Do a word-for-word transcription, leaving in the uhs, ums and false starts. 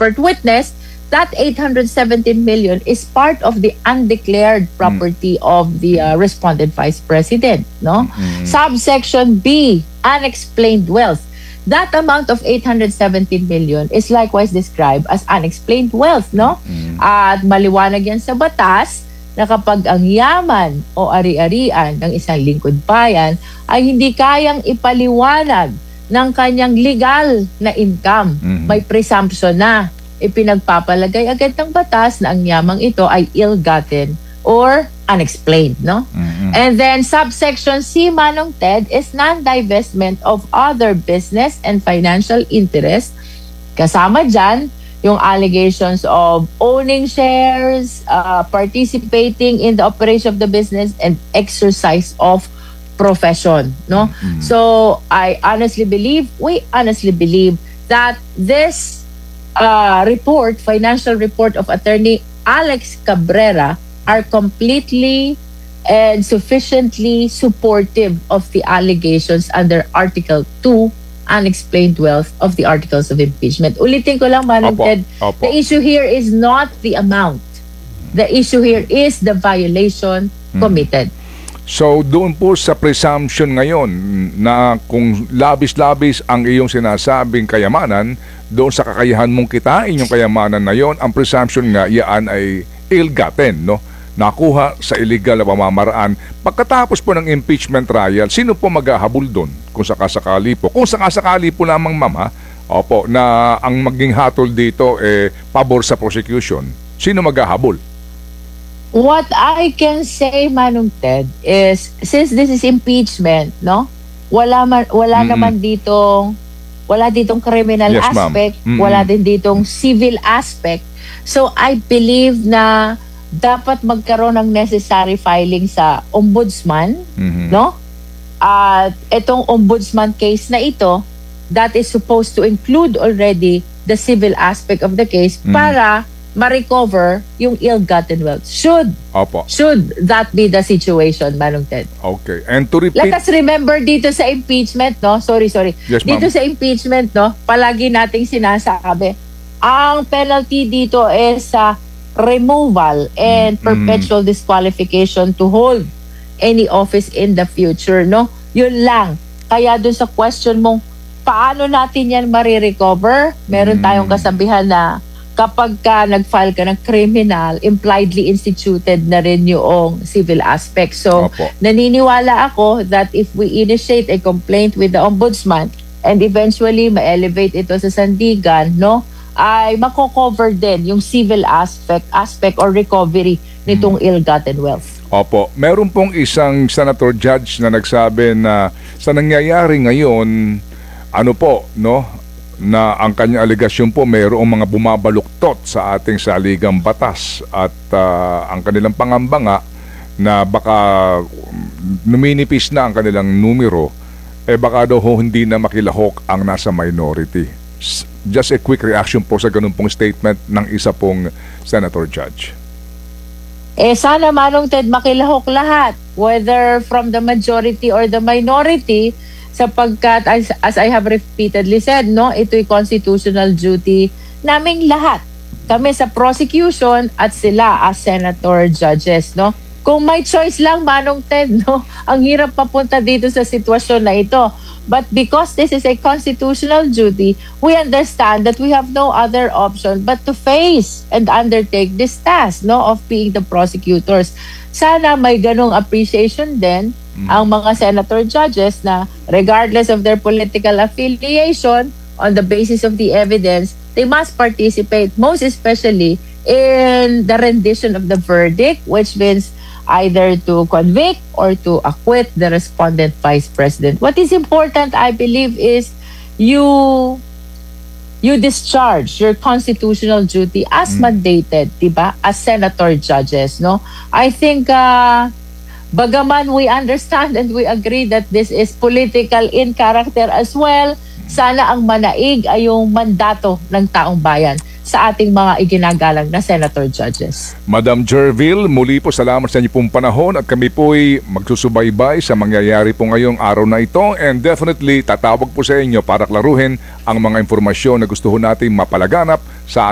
expert witness, that eight hundred seventeen million is part of the undeclared property mm. of the uh, respondent vice president, no? Mm. Subsection B, unexplained wealth. That amount of eight hundred seventeen million is likewise described as unexplained wealth, no? Mm. At maliwanag yan sa batas na kapag ang yaman o ari-arian ng isang lingkod bayan ay hindi kayang ipaliwanag ng kanyang legal na income, mm. may presumption na ipinagpapalagay agad ng batas na ang yamang ito ay ill-gotten or unexplained, no? Mm-hmm. And then subsection C, Manong Ted, is non-divestment of other business and financial interest. Kasama dyan yung allegations of owning shares, uh, participating in the operation of the business, and exercise of profession, no? Mm-hmm. So I honestly believe, we honestly believe that this Uh, report, financial report of Attorney Alex Cabrera are completely and sufficiently supportive of the allegations under Article two, unexplained wealth of the Articles of Impeachment. Ulitin ko lang, Manong Ted, the issue here is not the amount. The issue here is the violation hmm. committed. So doon po sa presumption ngayon na kung labis-labis ang iyong sinasabing kayamanan, doon sa kakayahan mong kitain yung kayamanan na yon, ang presumption nga yan ay ill-gotten, no? Nakuha sa illegal na pamamaraan. Pagkatapos po ng impeachment trial, sino po maghahabol doon? Kung sakasakali po. Kung sakasakali po lamang, ma'am, ha? Opo, na ang maging hatol dito eh pabor sa prosecution, sino maghahabol? What I can say, Manong Ted, is since this is impeachment, no? Wala man, wala mm-hmm. naman ditong wala ditong criminal yes, aspect, mm-hmm. wala din ditong civil aspect. So I believe na dapat magkaroon ng necessary filing sa ombudsman, mm-hmm. no? At itong ombudsman case na ito, that is supposed to include already the civil aspect of the case mm-hmm. para ma-recover yung ill-gotten wealth. Should. Opo. Should that be the situation, Manong Ted? Okay. And to repeat... Let us remember dito sa impeachment, no? Sorry, sorry. Yes, dito sa impeachment, no? Palagi nating sinasabi, ang penalty dito is sa uh, removal and mm-hmm. perpetual disqualification to hold any office in the future, no? Yun lang. Kaya dun sa question mong, paano natin yan marirecover? Meron mm-hmm. tayong kasabihan na kapag ka nag-file ka ng criminal, impliedly instituted na rin yung civil aspect. So, Opo. naniniwala ako that if we initiate a complaint with the ombudsman and eventually ma-elevate ito sa sandigan, no, ay mako-cover din yung civil aspect aspect or recovery nitong hmm. ill-gotten wealth. Opo. Meron pong isang senator judge na nagsabi na sa nangyayari ngayon, ano po, no, na ang kanyang alegasyon po mayroong mga bumabaluktot sa ating saligang batas at uh, ang kanilang pangamba nga na baka numinipis na ang kanilang numero, eh baka daw hindi na makilahok ang nasa minority. Just a quick reaction po sa ganun pong statement ng isa pong senator judge. Eh sana, Manong Ted, makilahok lahat, whether from the majority or the minority, sapagkat as, as I have repeatedly said, no, ito'y constitutional duty naming lahat. Kami sa prosecution at sila as senator judges, no. Kung may choice lang, Manong Ted, no, ang hirap papunta dito sa sitwasyon na ito. But because this is a constitutional duty, we understand that we have no other option but to face and undertake this task, no, of being the prosecutors. Sana may ganong appreciation din mm. ang mga senator judges na regardless of their political affiliation, on the basis of the evidence, they must participate, most especially in the rendition of the verdict, which means either to convict or to acquit the respondent vice president. What is important, I believe, is you you discharge your constitutional duty as mm. mandated, diba? As senator judges, no? I think, uh, bagaman we understand and we agree that this is political in character as well, sana ang manaig ay yung mandato ng taong bayan sa ating mga iginagalang na senator judges. Madam Jerville, muli po salamat sa inyo pong panahon at kami po'y magsusubaybay sa mangyayari po ngayong araw na ito and definitely tatawag po sa inyo para klaruhin ang mga impormasyon na gusto natin mapalaganap sa